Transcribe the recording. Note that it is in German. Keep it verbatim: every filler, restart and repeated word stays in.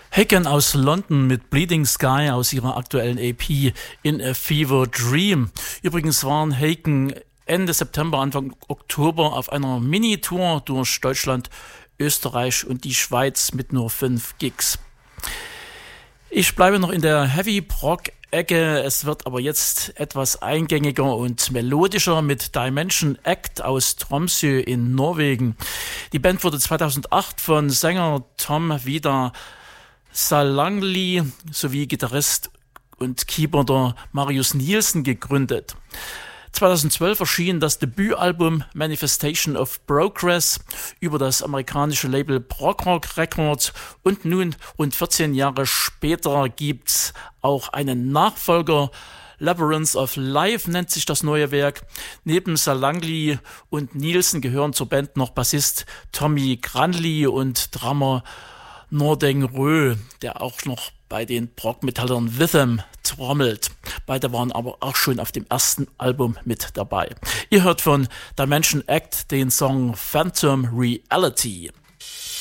Haken aus London mit Bleeding Sky aus ihrer aktuellen E P In a Fever Dream. Übrigens waren Haken Ende September, Anfang Oktober auf einer Mini-Tour durch Deutschland, Österreich und die Schweiz mit nur fünf Gigs. Ich bleibe noch in der Heavy-Prog-Ecke, es wird aber jetzt etwas eingängiger und melodischer mit Dimension Act aus Tromsø in Norwegen. Die Band wurde zweitausendacht von Sänger Tom Vidar Salangli sowie Gitarrist und Keyboarder Marius Nielsen gegründet. zweitausendzwölf erschien das Debütalbum Manifestation of Progress über das amerikanische Label Prog Rock Records und nun, rund vierzehn Jahre später, gibt's auch einen Nachfolger. Labyrinth of Life nennt sich das neue Werk. Neben Salangli und Nielsen gehören zur Band noch Bassist Tommy Granli und Drummer Nordeng Rö, der auch noch bei den Prog-Metallern Rhythm trommelt. Beide waren aber auch schon auf dem ersten Album mit dabei. Ihr hört von Dimension Act den Song Phantom Reality.